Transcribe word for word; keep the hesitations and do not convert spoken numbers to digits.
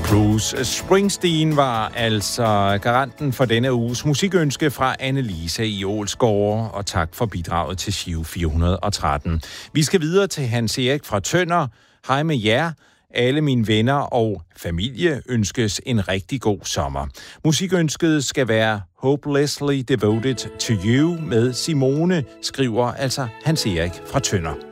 Bruce Springsteen var altså garanten for denne uges musikønske fra Annelise i Ålsgårde, og tak for bidraget til Giro fire hundrede og tretten. Vi skal videre til Hans Erik fra Tønder. Hej med jer. Alle mine venner og familie ønskes en rigtig god sommer. Musikønsket skal være Hopelessly Devoted to You med Simone, skriver altså Hans Erik fra Tønder.